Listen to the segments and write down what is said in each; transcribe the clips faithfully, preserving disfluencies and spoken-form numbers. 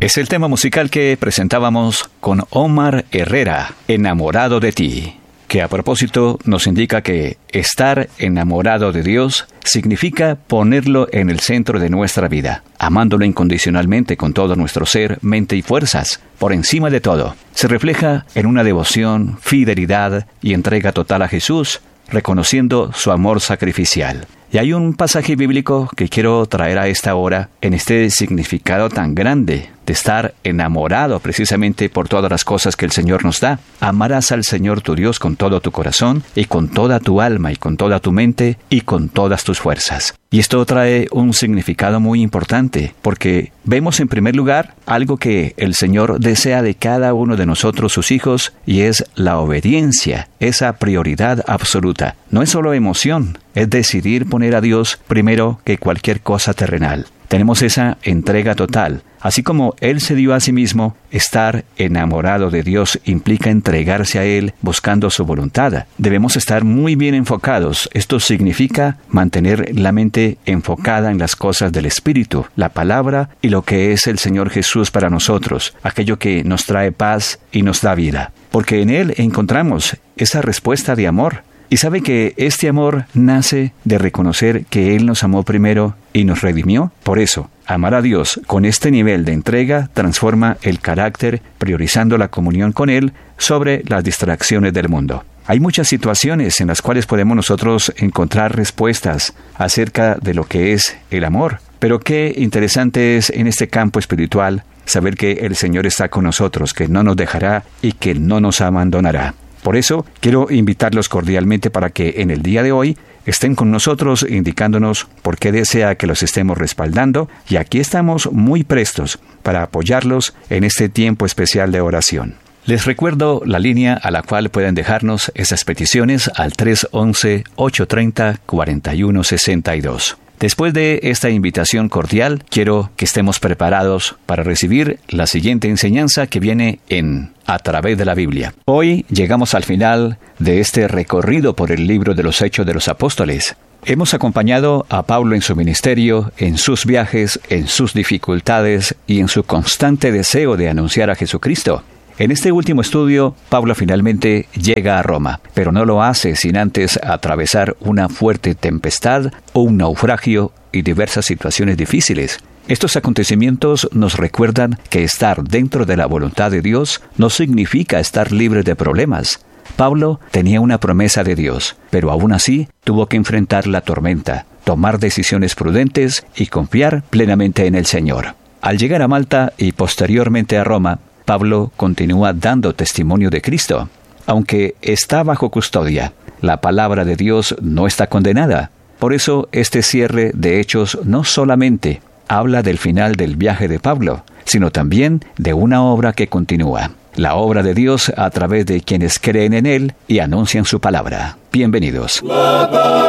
Es el tema musical que presentábamos con Omar Herrera, Enamorado de ti, que a propósito nos indica que estar enamorado de Dios significa ponerlo en el centro de nuestra vida, amándolo incondicionalmente con todo nuestro ser, mente y fuerzas, por encima de todo. Se refleja en una devoción, fidelidad y entrega total a Jesús, reconociendo su amor sacrificial. Y hay un pasaje bíblico que quiero traer a esta hora en este significado tan grande de estar enamorado precisamente por todas las cosas que el Señor nos da. Amarás al Señor tu Dios con todo tu corazón y con toda tu alma y con toda tu mente y con todas tus fuerzas. Y esto trae un significado muy importante porque vemos en primer lugar algo que el Señor desea de cada uno de nosotros, sus hijos, y es la obediencia, esa prioridad absoluta. No es solo emoción, es decidir poner a Dios primero que cualquier cosa terrenal. Tenemos esa entrega total. Así como Él se dio a sí mismo, estar enamorado de Dios implica entregarse a Él buscando su voluntad. Debemos estar muy bien enfocados. Esto significa mantener la mente enfocada en las cosas del Espíritu, la palabra y lo que es el Señor Jesús para nosotros, aquello que nos trae paz y nos da vida. Porque en Él encontramos esa respuesta de amor. Y sabe que este amor nace de reconocer que Él nos amó primero y nos redimió. Por eso, amar a Dios con este nivel de entrega transforma el carácter, priorizando la comunión con Él sobre las distracciones del mundo. Hay muchas situaciones en las cuales podemos nosotros encontrar respuestas acerca de lo que es el amor. Pero qué interesante es en este campo espiritual saber que el Señor está con nosotros, que no nos dejará y que no nos abandonará. Por eso, quiero invitarlos cordialmente para que en el día de hoy estén con nosotros indicándonos por qué desea que los estemos respaldando, y aquí estamos muy prestos para apoyarlos en este tiempo especial de oración. Les recuerdo la línea a la cual pueden dejarnos esas peticiones al tres once, ocho treinta, cuarenta y uno sesenta y dos. Después de esta invitación cordial, quiero que estemos preparados para recibir la siguiente enseñanza que viene en A través de la Biblia. Hoy llegamos al final de este recorrido por el libro de los Hechos de los Apóstoles. Hemos acompañado a Pablo en su ministerio, en sus viajes, en sus dificultades y en su constante deseo de anunciar a Jesucristo. En este último estudio, Pablo finalmente llega a Roma, pero no lo hace sin antes atravesar una fuerte tempestad o un naufragio y diversas situaciones difíciles. Estos acontecimientos nos recuerdan que estar dentro de la voluntad de Dios no significa estar libre de problemas. Pablo tenía una promesa de Dios, pero aún así tuvo que enfrentar la tormenta, tomar decisiones prudentes y confiar plenamente en el Señor. Al llegar a Malta y posteriormente a Roma, Pablo continúa dando testimonio de Cristo. Aunque está bajo custodia, la palabra de Dios no está condenada. Por eso, este cierre de Hechos no solamente habla del final del viaje de Pablo, sino también de una obra que continúa. La obra de Dios a través de quienes creen en Él y anuncian su palabra. Bienvenidos. La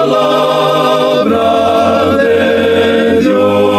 palabra de Dios.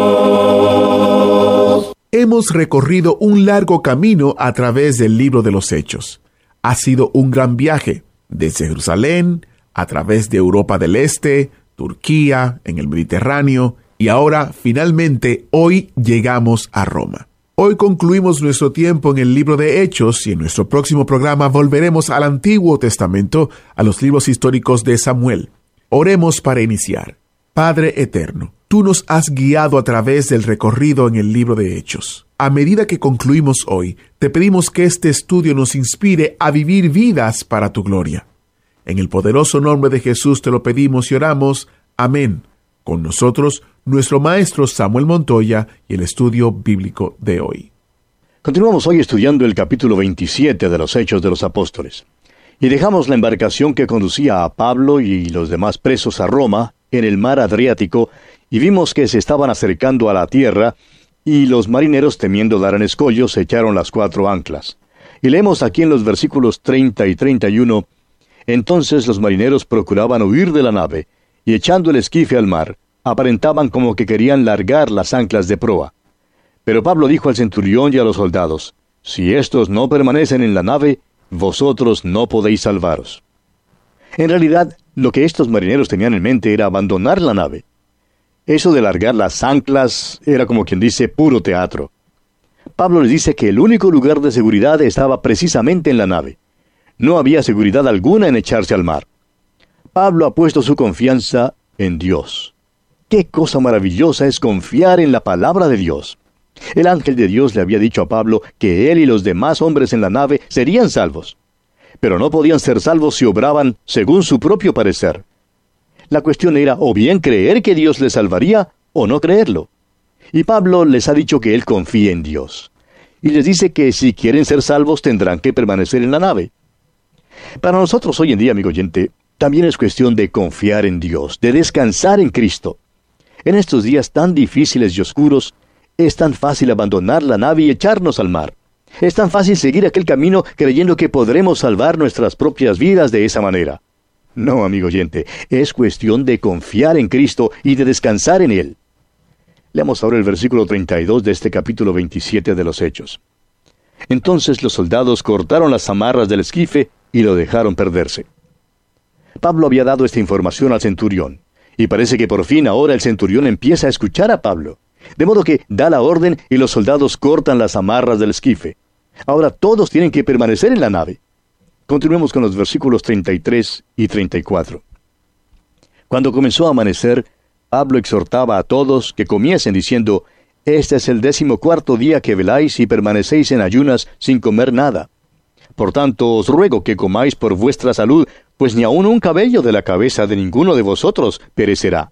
Hemos recorrido un largo camino a través del libro de los Hechos. Ha sido un gran viaje, desde Jerusalén, a través de Europa del Este, Turquía, en el Mediterráneo, y ahora, finalmente, hoy llegamos a Roma. Hoy concluimos nuestro tiempo en el libro de Hechos y en nuestro próximo programa volveremos al Antiguo Testamento, a los libros históricos de Samuel. Oremos para iniciar. Padre eterno, tú nos has guiado a través del recorrido en el libro de Hechos. A medida que concluimos hoy, te pedimos que este estudio nos inspire a vivir vidas para tu gloria. En el poderoso nombre de Jesús te lo pedimos y oramos. Amén. Con nosotros, nuestro maestro Samuel Montoya y el estudio bíblico de hoy. Continuamos hoy estudiando el capítulo veintisiete de los Hechos de los Apóstoles. Y dejamos la embarcación que conducía a Pablo y los demás presos a Roma en el mar Adriático, y vimos que se estaban acercando a la tierra, y los marineros, temiendo dar en escollos, echaron las cuatro anclas. Y leemos aquí en los versículos treinta y treinta y uno, entonces los marineros procuraban huir de la nave, y echando el esquife al mar, aparentaban como que querían largar las anclas de proa. Pero Pablo dijo al centurión y a los soldados, si éstos no permanecen en la nave, vosotros no podéis salvaros. En realidad, lo que estos marineros tenían en mente era abandonar la nave. Eso de largar las anclas era como quien dice puro teatro. Pablo les dice que el único lugar de seguridad estaba precisamente en la nave. No había seguridad alguna en echarse al mar. Pablo ha puesto su confianza en Dios. Qué cosa maravillosa es confiar en la palabra de Dios. El ángel de Dios le había dicho a Pablo que él y los demás hombres en la nave serían salvos. Pero no podían ser salvos si obraban según su propio parecer. La cuestión era o bien creer que Dios les salvaría o no creerlo. Y Pablo les ha dicho que él confía en Dios. Y les dice que si quieren ser salvos tendrán que permanecer en la nave. Para nosotros hoy en día, amigo oyente, también es cuestión de confiar en Dios, de descansar en Cristo. En estos días tan difíciles y oscuros, es tan fácil abandonar la nave y echarnos al mar. Es tan fácil seguir aquel camino creyendo que podremos salvar nuestras propias vidas de esa manera. No, amigo oyente, es cuestión de confiar en Cristo y de descansar en Él. Leamos ahora el versículo treinta y dos de este capítulo veintisiete de los Hechos. Entonces los soldados cortaron las amarras del esquife y lo dejaron perderse. Pablo había dado esta información al centurión, y parece que por fin ahora el centurión empieza a escuchar a Pablo. De modo que da la orden y los soldados cortan las amarras del esquife. Ahora todos tienen que permanecer en la nave. Continuemos con los versículos treinta y tres y treinta y cuatro. Cuando comenzó a amanecer, Pablo exhortaba a todos que comiesen diciendo: Este es el decimocuarto día que veláis y permanecéis en ayunas sin comer nada. Por tanto os ruego que comáis por vuestra salud, pues ni aun un cabello de la cabeza de ninguno de vosotros perecerá.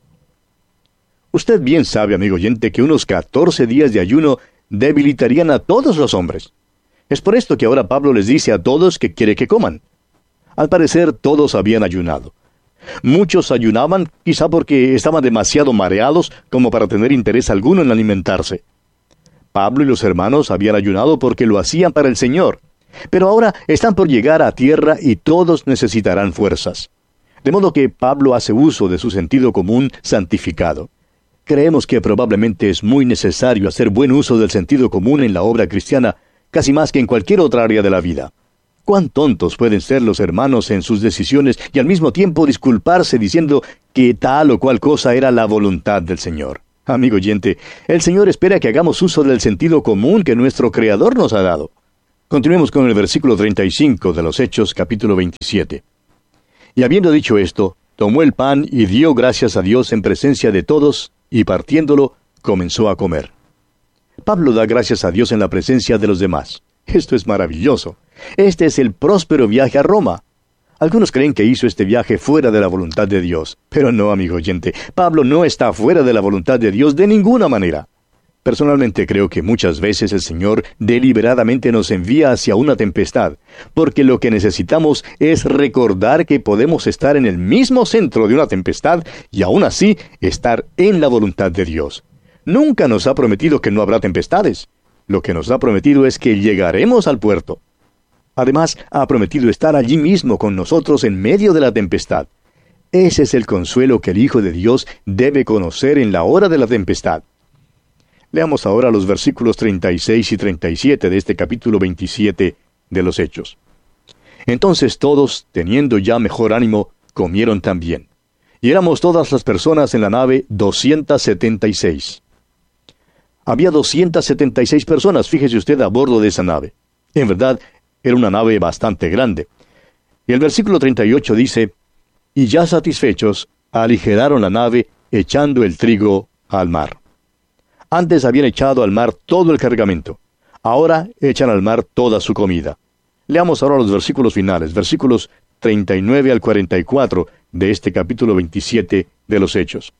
Usted bien sabe, amigo oyente, que unos catorce días de ayuno debilitarían a todos los hombres. Es por esto que ahora Pablo les dice a todos que quiere que coman. Al parecer todos habían ayunado. Muchos ayunaban quizá porque estaban demasiado mareados como para tener interés alguno en alimentarse. Pablo y los hermanos habían ayunado porque lo hacían para el Señor. Pero ahora están por llegar a tierra y todos necesitarán fuerzas. De modo que Pablo hace uso de su sentido común santificado. Creemos que probablemente es muy necesario hacer buen uso del sentido común en la obra cristiana, casi más que en cualquier otra área de la vida. Cuán tontos pueden ser los hermanos en sus decisiones y al mismo tiempo disculparse diciendo que tal o cual cosa era la voluntad del Señor. Amigo oyente, el Señor espera que hagamos uso del sentido común que nuestro Creador nos ha dado. Continuemos con el versículo treinta y cinco de los Hechos, capítulo veintisiete. Y habiendo dicho esto, tomó el pan y dio gracias a Dios en presencia de todos, y partiéndolo, comenzó a comer. Pablo da gracias a Dios en la presencia de los demás. Esto es maravilloso. Este es el próspero viaje a Roma. Algunos creen que hizo este viaje fuera de la voluntad de Dios. Pero no, amigo oyente, Pablo no está fuera de la voluntad de Dios de ninguna manera. Personalmente creo que muchas veces el Señor deliberadamente nos envía hacia una tempestad, porque lo que necesitamos es recordar que podemos estar en el mismo centro de una tempestad y aún así estar en la voluntad de Dios. Nunca nos ha prometido que no habrá tempestades. Lo que nos ha prometido es que llegaremos al puerto. Además, ha prometido estar allí mismo con nosotros en medio de la tempestad. Ese es el consuelo que el Hijo de Dios debe conocer en la hora de la tempestad. Leamos ahora los versículos treinta y seis y treinta y siete de este capítulo veintisiete de los Hechos. Entonces todos, teniendo ya mejor ánimo, comieron también. Y éramos todas las personas en la nave doscientas setenta y seis. Había doscientas setenta y seis personas, fíjese usted, a bordo de esa nave. En verdad, era una nave bastante grande. Y el versículo treinta y ocho dice: Y ya satisfechos, aligeraron la nave, echando el trigo al mar. Antes habían echado al mar todo el cargamento. Ahora echan al mar toda su comida. Leamos ahora los versículos finales, versículos treinta y nueve al cuarenta y cuatro de este capítulo veintisiete de los Hechos.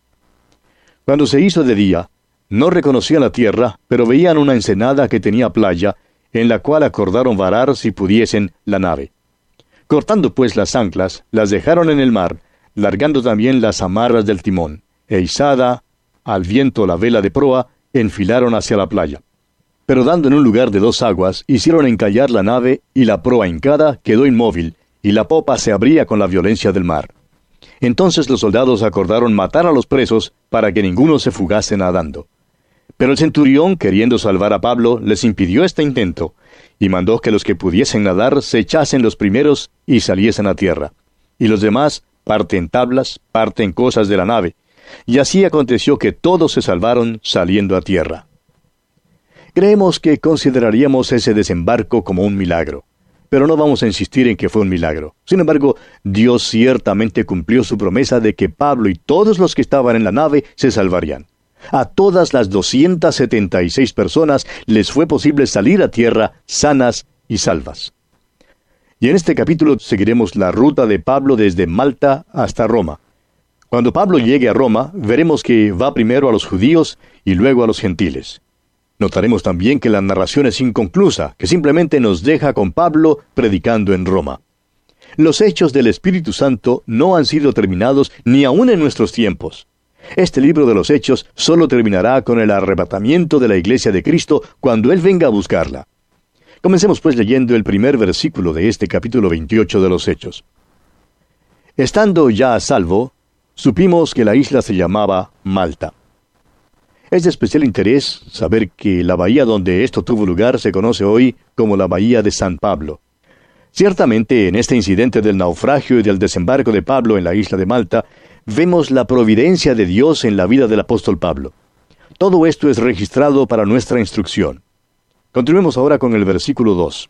Cuando se hizo de día, no reconocían la tierra, pero veían una ensenada que tenía playa, en la cual acordaron varar si pudiesen la nave. Cortando pues las anclas, las dejaron en el mar, largando también las amarras del timón, e izada al viento la vela de proa, enfilaron hacia la playa. Pero dando en un lugar de dos aguas, hicieron encallar la nave, y la proa hincada quedó inmóvil, y la popa se abría con la violencia del mar. Entonces los soldados acordaron matar a los presos, para que ninguno se fugase nadando. Pero el centurión, queriendo salvar a Pablo, les impidió este intento, y mandó que los que pudiesen nadar se echasen los primeros y saliesen a tierra. Y los demás, parte en tablas, parte en cosas de la nave. Y así aconteció que todos se salvaron saliendo a tierra. Creemos que consideraríamos ese desembarco como un milagro, pero no vamos a insistir en que fue un milagro. Sin embargo, Dios ciertamente cumplió su promesa de que Pablo y todos los que estaban en la nave se salvarían. A todas las doscientas setenta y seis personas les fue posible salir a tierra sanas y salvas. Y en este capítulo seguiremos la ruta de Pablo desde Malta hasta Roma. Cuando Pablo llegue a Roma, veremos que va primero a los judíos y luego a los gentiles. Notaremos también que la narración es inconclusa, que simplemente nos deja con Pablo predicando en Roma. Los hechos del Espíritu Santo no han sido terminados ni aún en nuestros tiempos. Este libro de los Hechos solo terminará con el arrebatamiento de la Iglesia de Cristo cuando Él venga a buscarla. Comencemos pues leyendo el primer versículo de este capítulo veintiocho de los Hechos. Estando ya a salvo, supimos que la isla se llamaba Malta. Es de especial interés saber que la bahía donde esto tuvo lugar se conoce hoy como la Bahía de San Pablo. Ciertamente, en este incidente del naufragio y del desembarco de Pablo en la isla de Malta, vemos la providencia de Dios en la vida del apóstol Pablo. Todo esto es registrado para nuestra instrucción. Continuemos ahora con el versículo dos.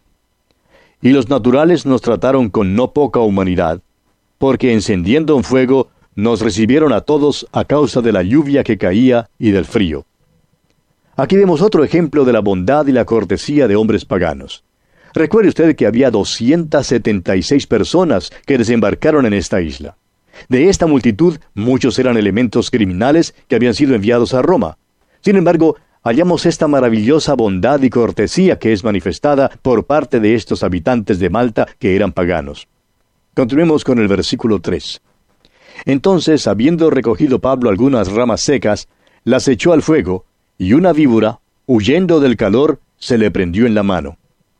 Y los naturales nos trataron con no poca humanidad, porque encendiendo un fuego, nos recibieron a todos a causa de la lluvia que caía y del frío. Aquí vemos otro ejemplo de la bondad y la cortesía de hombres paganos. Recuerde usted que había doscientas setenta y seis personas que desembarcaron en esta isla. De esta multitud, muchos eran elementos criminales que habían sido enviados a Roma. Sin embargo, hallamos esta maravillosa bondad y cortesía que es manifestada por parte de estos habitantes de Malta que eran paganos. Continuemos con el versículo tres. Entonces, habiendo recogido Pablo algunas ramas secas, las echó al fuego, y una víbora, huyendo del calor, se le prendió en la mano.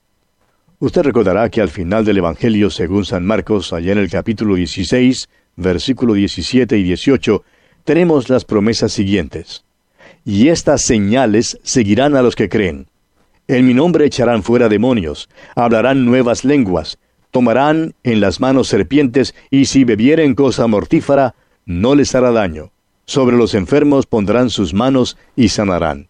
Usted recordará que al final del Evangelio según San Marcos, allá en el capítulo dieciséis, versículo diecisiete y dieciocho, tenemos las promesas siguientes. Y estas señales seguirán a los que creen. En mi nombre echarán fuera demonios, hablarán nuevas lenguas, tomarán en las manos serpientes, y si bebieren cosa mortífera, no les hará daño. Sobre los enfermos pondrán sus manos y sanarán.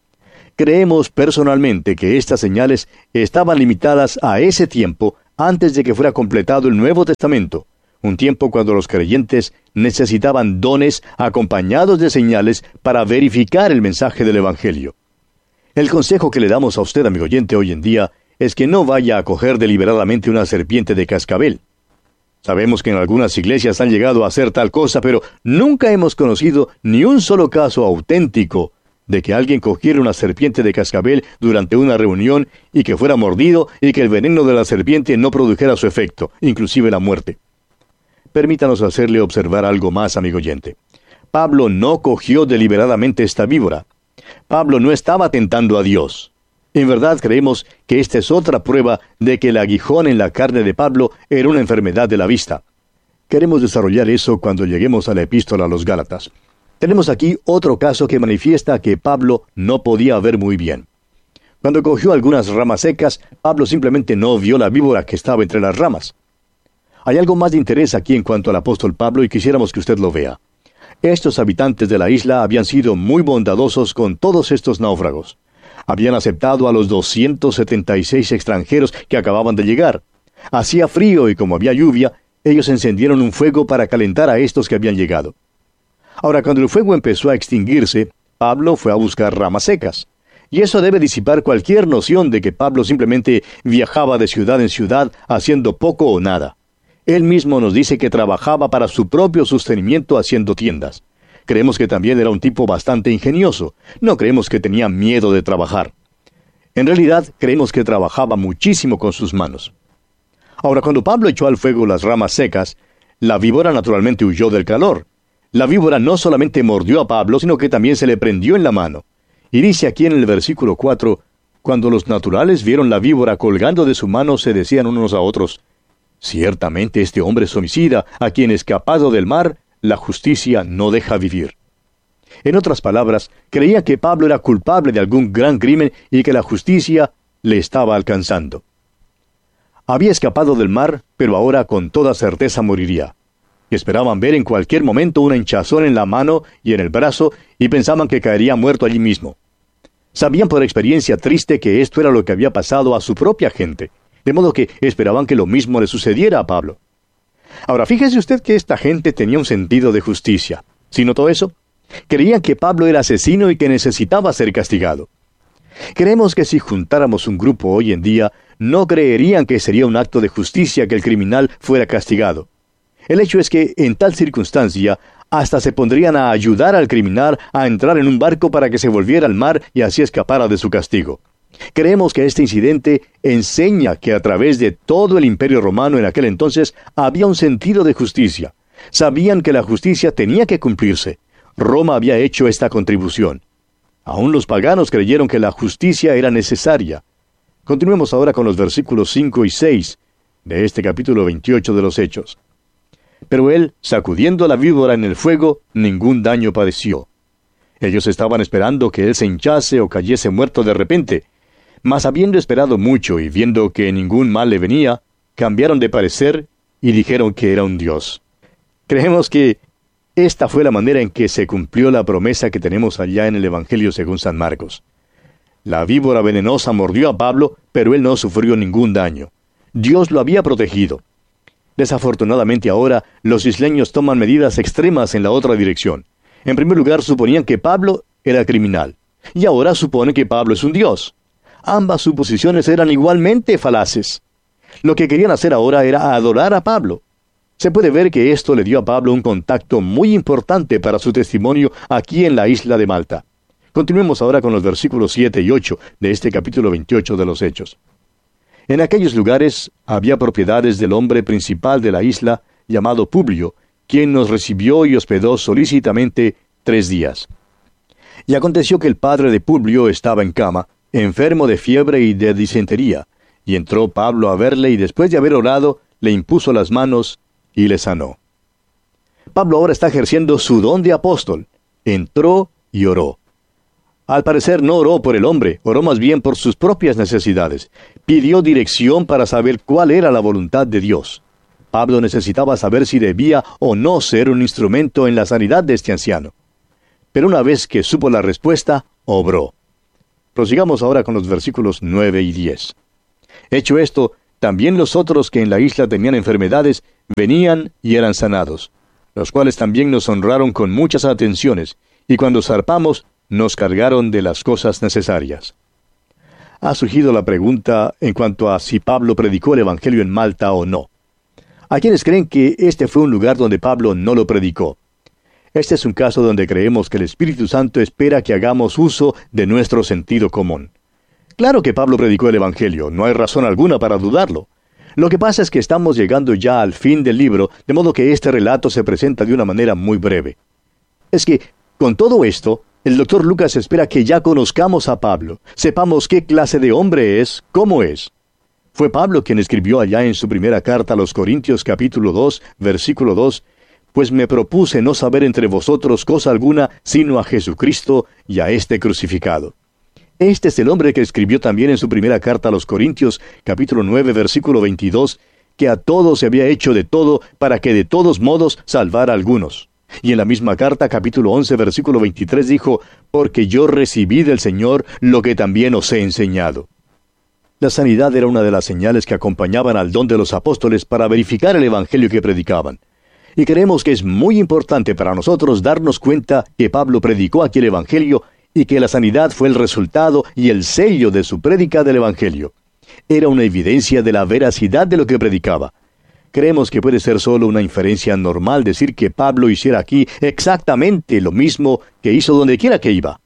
Creemos personalmente que estas señales estaban limitadas a ese tiempo antes de que fuera completado el Nuevo Testamento, un tiempo cuando los creyentes necesitaban dones acompañados de señales para verificar el mensaje del Evangelio. El consejo que le damos a usted, amigo oyente, hoy en día, es que no vaya a coger deliberadamente una serpiente de cascabel. Sabemos que en algunas iglesias han llegado a hacer tal cosa, pero nunca hemos conocido ni un solo caso auténtico de que alguien cogiera una serpiente de cascabel durante una reunión y que fuera mordido y que el veneno de la serpiente no produjera su efecto, inclusive la muerte. Permítanos hacerle observar algo más, amigo oyente. Pablo no cogió deliberadamente esta víbora. Pablo no estaba tentando a Dios. En verdad creemos que esta es otra prueba de que el aguijón en la carne de Pablo era una enfermedad de la vista. Queremos desarrollar eso cuando lleguemos a la epístola a los Gálatas. Tenemos aquí otro caso que manifiesta que Pablo no podía ver muy bien. Cuando cogió algunas ramas secas, Pablo simplemente no vio la víbora que estaba entre las ramas. Hay algo más de interés aquí en cuanto al apóstol Pablo y quisiéramos que usted lo vea. Estos habitantes de la isla habían sido muy bondadosos con todos estos náufragos. Habían aceptado a los doscientos setenta y seis extranjeros que acababan de llegar. Hacía frío y como había lluvia, ellos encendieron un fuego para calentar a estos que habían llegado. Ahora, cuando el fuego empezó a extinguirse, Pablo fue a buscar ramas secas. Y eso debe disipar cualquier noción de que Pablo simplemente viajaba de ciudad en ciudad haciendo poco o nada. Él mismo nos dice que trabajaba para su propio sostenimiento haciendo tiendas. Creemos que también era un tipo bastante ingenioso. No creemos que tenía miedo de trabajar. En realidad, creemos que trabajaba muchísimo con sus manos. Ahora, cuando Pablo echó al fuego las ramas secas, la víbora naturalmente huyó del calor. La víbora no solamente mordió a Pablo, sino que también se le prendió en la mano. Y dice aquí en el versículo cuatro, cuando los naturales vieron la víbora colgando de su mano, se decían unos a otros, ciertamente este hombre es homicida, a quien escapado del mar, la justicia no deja vivir. En otras palabras, creía que Pablo era culpable de algún gran crimen y que la justicia le estaba alcanzando. Había escapado del mar, pero ahora con toda certeza moriría. Esperaban ver en cualquier momento una hinchazón en la mano y en el brazo y pensaban que caería muerto allí mismo. Sabían por experiencia triste que esto era lo que había pasado a su propia gente, de modo que esperaban que lo mismo le sucediera a Pablo. Ahora, fíjese usted que esta gente tenía un sentido de justicia. ¿Sí notó eso? Creían que Pablo era asesino y que necesitaba ser castigado. Creemos que si juntáramos un grupo hoy en día, no creerían que sería un acto de justicia que el criminal fuera castigado. El hecho es que, en tal circunstancia, hasta se pondrían a ayudar al criminal a entrar en un barco para que se volviera al mar y así escapara de su castigo. Creemos que este incidente enseña que a través de todo el imperio romano en aquel entonces había un sentido de justicia. Sabían que la justicia tenía que cumplirse. Roma había hecho esta contribución. Aún los paganos creyeron que la justicia era necesaria. Continuemos ahora con los versículos cinco y seis de este capítulo veintiocho de los Hechos. Pero él, sacudiendo la víbora en el fuego, ningún daño padeció. Ellos estaban esperando que él se hinchase o cayese muerto de repente, mas habiendo esperado mucho y viendo que ningún mal le venía, cambiaron de parecer y dijeron que era un dios. Creemos que esta fue la manera en que se cumplió la promesa que tenemos allá en el Evangelio según San Marcos. La víbora venenosa mordió a Pablo, pero él no sufrió ningún daño. Dios lo había protegido. Desafortunadamente ahora, los isleños toman medidas extremas en la otra dirección. En primer lugar, suponían que Pablo era criminal, y ahora suponen que Pablo es un dios. Ambas suposiciones eran igualmente falaces. Lo que querían hacer ahora era adorar a Pablo. Se puede ver que esto le dio a Pablo un contacto muy importante para su testimonio aquí en la isla de Malta. Continuemos ahora con los versículos siete y ocho de este capítulo veintiocho de los Hechos. En aquellos lugares había propiedades del hombre principal de la isla, llamado Publio, quien nos recibió y hospedó solícitamente tres días. Y aconteció que el padre de Publio estaba en cama, enfermo de fiebre y de disentería, y entró Pablo a verle y después de haber orado, le impuso las manos y le sanó. Pablo ahora está ejerciendo su don de apóstol. Entró y oró. Al parecer no oró por el hombre, oró más bien por sus propias necesidades. Pidió dirección para saber cuál era la voluntad de Dios. Pablo necesitaba saber si debía o no ser un instrumento en la sanidad de este anciano. Pero una vez que supo la respuesta, obró. Prosigamos ahora con los versículos nueve y diez. Hecho esto, también los otros que en la isla tenían enfermedades venían y eran sanados, los cuales también nos honraron con muchas atenciones, y cuando zarpamos nos cargaron de las cosas necesarias. Ha surgido la pregunta en cuanto a si Pablo predicó el Evangelio en Malta o no. Hay quienes creen que este fue un lugar donde Pablo no lo predicó. Este es un caso donde creemos que el Espíritu Santo espera que hagamos uso de nuestro sentido común. Claro que Pablo predicó el Evangelio, no hay razón alguna para dudarlo. Lo que pasa es que estamos llegando ya al fin del libro, de modo que este relato se presenta de una manera muy breve. Es que, con todo esto, el doctor Lucas espera que ya conozcamos a Pablo, sepamos qué clase de hombre es, cómo es. Fue Pablo quien escribió allá en su primera carta a los Corintios capítulo dos, versículo dos, «Pues me propuse no saber entre vosotros cosa alguna, sino a Jesucristo y a este crucificado». Este es el hombre que escribió también en su primera carta a los Corintios, capítulo nueve, versículo veintidós, que a todos se había hecho de todo, para que de todos modos salvara a algunos. Y en la misma carta, capítulo once, versículo veintitrés, dijo, «Porque yo recibí del Señor lo que también os he enseñado». La sanidad era una de las señales que acompañaban al don de los apóstoles para verificar el evangelio que predicaban. Y creemos que es muy importante para nosotros darnos cuenta que Pablo predicó aquí el evangelio y que la sanidad fue el resultado y el sello de su prédica del Evangelio. Era una evidencia de la veracidad de lo que predicaba. Creemos que puede ser solo una inferencia normal decir que Pablo hiciera aquí exactamente lo mismo que hizo donde quiera que iba.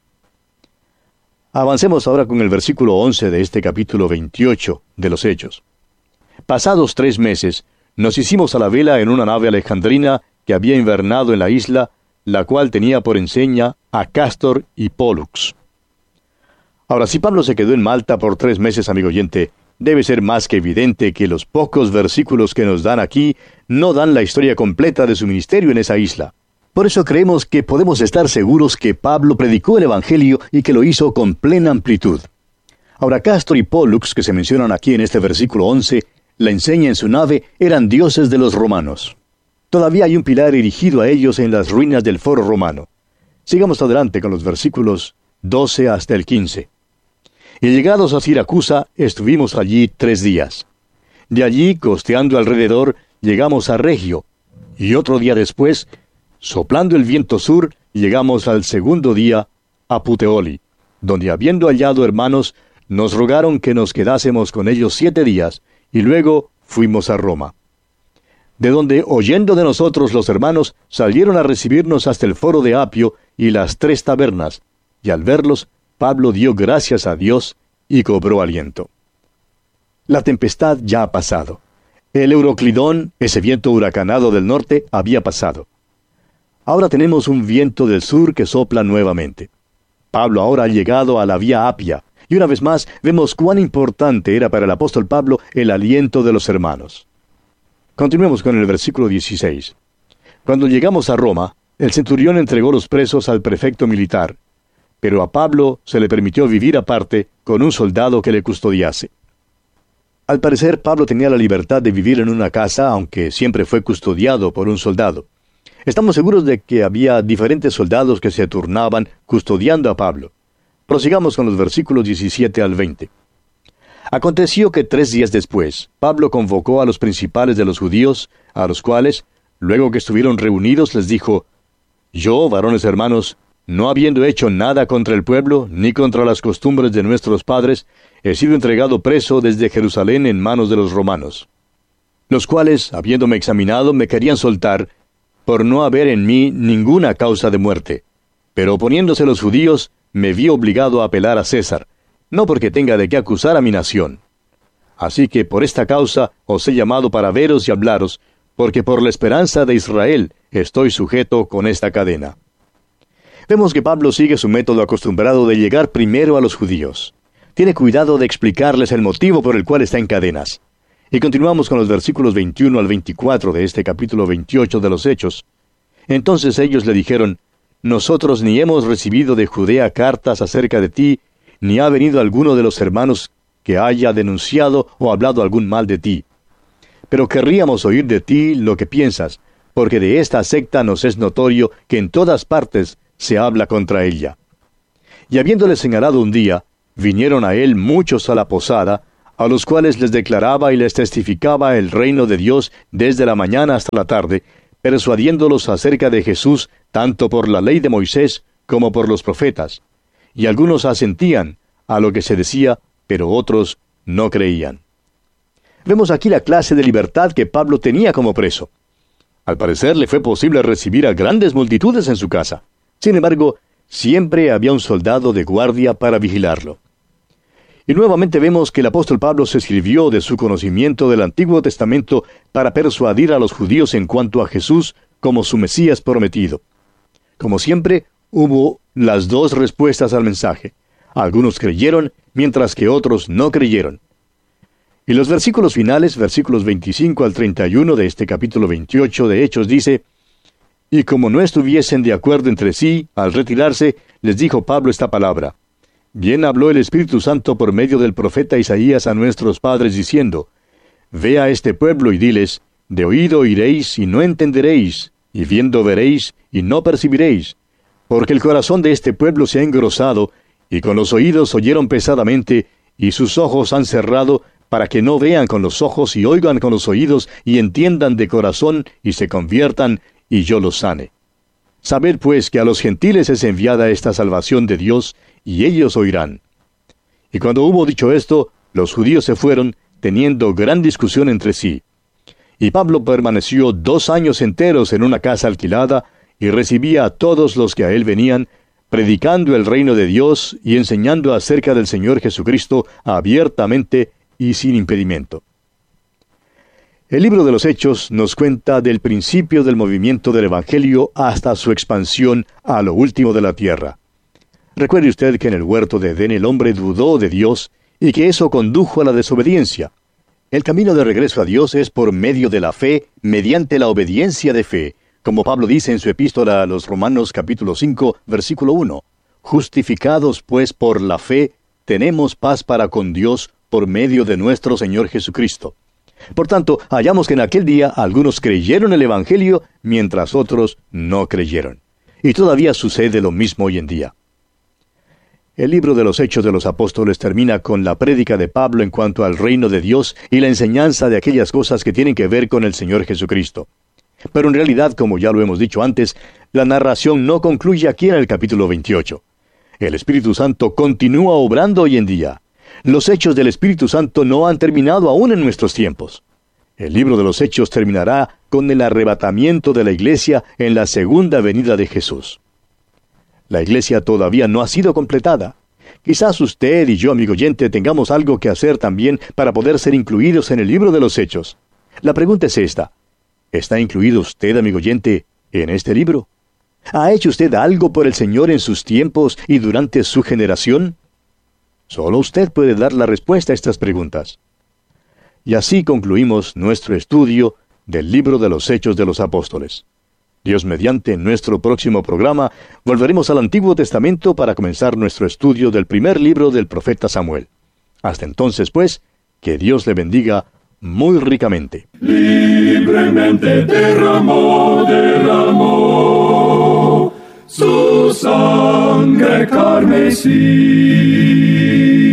Avancemos ahora con el versículo once de este capítulo veintiocho de los Hechos. Pasados tres meses, nos hicimos a la vela en una nave alejandrina que había invernado en la isla, la cual tenía por enseña a Cástor y Pólux. Ahora, si Pablo se quedó en Malta por tres meses, amigo oyente, debe ser más que evidente que los pocos versículos que nos dan aquí no dan la historia completa de su ministerio en esa isla. Por eso creemos que podemos estar seguros que Pablo predicó el Evangelio y que lo hizo con plena amplitud. Ahora, Cástor y Pólux, que se mencionan aquí en este versículo once, la enseña en su nave, eran dioses de los romanos. Todavía hay un pilar erigido a ellos en las ruinas del foro romano. Sigamos adelante con los versículos doce hasta el quince. Y llegados a Siracusa, estuvimos allí tres días. De allí, costeando alrededor, llegamos a Regio, y otro día después, soplando el viento sur, llegamos al segundo día a Puteoli, donde habiendo hallado hermanos, nos rogaron que nos quedásemos con ellos siete días, y luego fuimos a Roma. De donde, oyendo de nosotros los hermanos, salieron a recibirnos hasta el foro de Apio y las tres tabernas, y al verlos, Pablo dio gracias a Dios y cobró aliento. La tempestad ya ha pasado. El Euroclidón, ese viento huracanado del norte, había pasado. Ahora tenemos un viento del sur que sopla nuevamente. Pablo ahora ha llegado a la vía Apia, y una vez más vemos cuán importante era para el apóstol Pablo el aliento de los hermanos. Continuemos con el versículo dieciséis. Cuando llegamos a Roma, el centurión entregó los presos al prefecto militar, pero a Pablo se le permitió vivir aparte con un soldado que le custodiase. Al parecer, Pablo tenía la libertad de vivir en una casa, aunque siempre fue custodiado por un soldado. Estamos seguros de que había diferentes soldados que se turnaban custodiando a Pablo. Prosigamos con los versículos diecisiete al veinte. Aconteció que tres días después, Pablo convocó a los principales de los judíos, a los cuales, luego que estuvieron reunidos, les dijo: Yo, varones hermanos, no habiendo hecho nada contra el pueblo, ni contra las costumbres de nuestros padres, he sido entregado preso desde Jerusalén en manos de los romanos, los cuales, habiéndome examinado, me querían soltar, por no haber en mí ninguna causa de muerte. Pero oponiéndose los judíos, me vi obligado a apelar a César, no porque tenga de qué acusar a mi nación. Así que por esta causa os he llamado para veros y hablaros, porque por la esperanza de Israel estoy sujeto con esta cadena. Vemos que Pablo sigue su método acostumbrado de llegar primero a los judíos. Tiene cuidado de explicarles el motivo por el cual está en cadenas. Y continuamos con los versículos veintiuno al veinticuatro de este capítulo veintiocho de los Hechos. Entonces ellos le dijeron: Nosotros ni hemos recibido de Judea cartas acerca de ti, ni ha venido alguno de los hermanos que haya denunciado o hablado algún mal de ti. Pero querríamos oír de ti lo que piensas, porque de esta secta nos es notorio que en todas partes se habla contra ella. Y habiéndole señalado un día, vinieron a él muchos a la posada, a los cuales les declaraba y les testificaba el reino de Dios desde la mañana hasta la tarde, persuadiéndolos acerca de Jesús, tanto por la ley de Moisés como por los profetas. Y algunos asentían a lo que se decía, pero otros no creían. Vemos aquí la clase de libertad que Pablo tenía como preso. Al parecer le fue posible recibir a grandes multitudes en su casa. Sin embargo, siempre había un soldado de guardia para vigilarlo. Y nuevamente vemos que el apóstol Pablo se sirvió de su conocimiento del Antiguo Testamento para persuadir a los judíos en cuanto a Jesús como su Mesías prometido. Como siempre, hubo las dos respuestas al mensaje. Algunos creyeron, mientras que otros no creyeron. Y los versículos finales, versículos veinticinco al treinta y uno de este capítulo veintiocho de Hechos, dice: Y como no estuviesen de acuerdo entre sí, al retirarse, les dijo Pablo esta palabra: Bien habló el Espíritu Santo por medio del profeta Isaías a nuestros padres, diciendo: Ve a este pueblo y diles: De oído oiréis y no entenderéis, y viendo veréis y no percibiréis, porque el corazón de este pueblo se ha engrosado, y con los oídos oyeron pesadamente, y sus ojos han cerrado, para que no vean con los ojos y oigan con los oídos, y entiendan de corazón, y se conviertan, y yo los sane. Sabed pues que a los gentiles es enviada esta salvación de Dios, y ellos oirán. Y cuando hubo dicho esto, los judíos se fueron, teniendo gran discusión entre sí. Y Pablo permaneció dos años enteros en una casa alquilada, y recibía a todos los que a él venían, predicando el reino de Dios y enseñando acerca del Señor Jesucristo abiertamente y sin impedimento. El libro de los Hechos nos cuenta del principio del movimiento del Evangelio hasta su expansión a lo último de la tierra. Recuerde usted que en el huerto de Edén el hombre dudó de Dios y que eso condujo a la desobediencia. El camino de regreso a Dios es por medio de la fe, mediante la obediencia de fe, como Pablo dice en su epístola a los Romanos capítulo cinco, versículo uno. Justificados pues por la fe, tenemos paz para con Dios por medio de nuestro Señor Jesucristo. Por tanto, hallamos que en aquel día algunos creyeron el Evangelio, mientras otros no creyeron. Y todavía sucede lo mismo hoy en día. El libro de los Hechos de los Apóstoles termina con la prédica de Pablo en cuanto al reino de Dios y la enseñanza de aquellas cosas que tienen que ver con el Señor Jesucristo. Pero en realidad, como ya lo hemos dicho antes, la narración no concluye aquí en el capítulo veintiocho. El Espíritu Santo continúa obrando hoy en día. Los hechos del Espíritu Santo no han terminado aún en nuestros tiempos. El libro de los Hechos terminará con el arrebatamiento de la iglesia en la segunda venida de Jesús. La iglesia todavía no ha sido completada. Quizás usted y yo, amigo oyente, tengamos algo que hacer también para poder ser incluidos en el libro de los Hechos. La pregunta es esta: ¿está incluido usted, amigo oyente, en este libro? ¿Ha hecho usted algo por el Señor en sus tiempos y durante su generación? Solo usted puede dar la respuesta a estas preguntas. Y así concluimos nuestro estudio del libro de los Hechos de los Apóstoles. Dios mediante, en nuestro próximo programa, volveremos al Antiguo Testamento para comenzar nuestro estudio del primer libro del profeta Samuel. Hasta entonces, pues, que Dios le bendiga muy ricamente. Libremente derramó, derramó su sangre carmesí.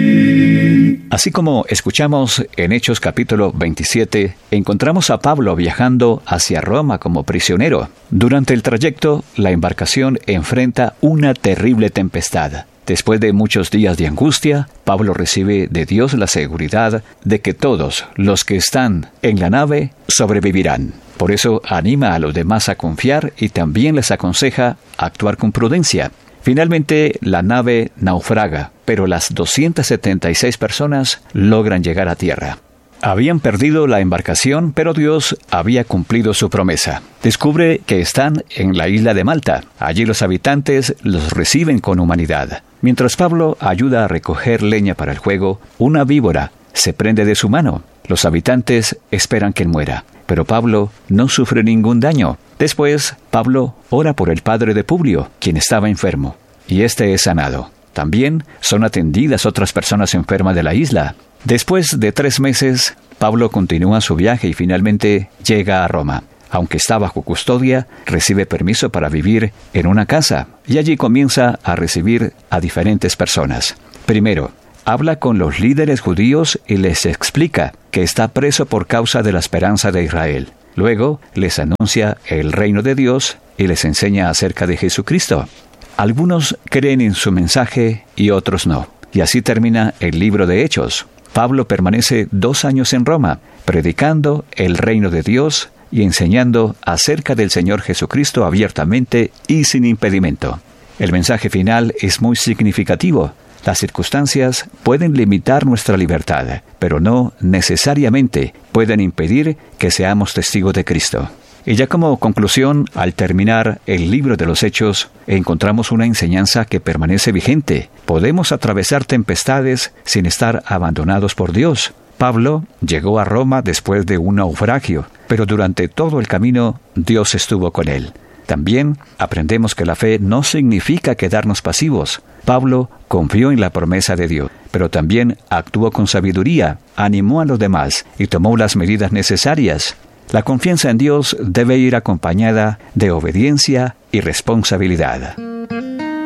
Así como escuchamos en Hechos capítulo veintisiete, encontramos a Pablo viajando hacia Roma como prisionero. Durante el trayecto, la embarcación enfrenta una terrible tempestad. Después de muchos días de angustia, Pablo recibe de Dios la seguridad de que todos los que están en la nave sobrevivirán. Por eso anima a los demás a confiar y también les aconseja actuar con prudencia. Finalmente, la nave naufraga, pero las doscientas setenta y seis personas logran llegar a tierra. Habían perdido la embarcación, pero Dios había cumplido su promesa. Descubre que están en la isla de Malta. Allí los habitantes los reciben con humanidad. Mientras Pablo ayuda a recoger leña para el fuego, una víbora se prende de su mano. Los habitantes esperan que él muera, pero Pablo no sufre ningún daño. Después, Pablo ora por el padre de Publio, quien estaba enfermo, y éste es sanado. También son atendidas otras personas enfermas de la isla. Después de tres meses, Pablo continúa su viaje y finalmente llega a Roma. Aunque está bajo custodia, recibe permiso para vivir en una casa, y allí comienza a recibir a diferentes personas. Primero, habla con los líderes judíos y les explica que está preso por causa de la esperanza de Israel. Luego, les anuncia el reino de Dios y les enseña acerca de Jesucristo. Algunos creen en su mensaje y otros no. Y así termina el libro de Hechos. Pablo permanece dos años en Roma, predicando el reino de Dios y enseñando acerca del Señor Jesucristo abiertamente y sin impedimento. El mensaje final es muy significativo. Las circunstancias pueden limitar nuestra libertad, pero no necesariamente pueden impedir que seamos testigos de Cristo. Y ya como conclusión, al terminar el libro de los Hechos, encontramos una enseñanza que permanece vigente. Podemos atravesar tempestades sin estar abandonados por Dios. Pablo llegó a Roma después de un naufragio, pero durante todo el camino Dios estuvo con él. También aprendemos que la fe no significa quedarnos pasivos. Pablo confió en la promesa de Dios, pero también actuó con sabiduría, animó a los demás y tomó las medidas necesarias. La confianza en Dios debe ir acompañada de obediencia y responsabilidad.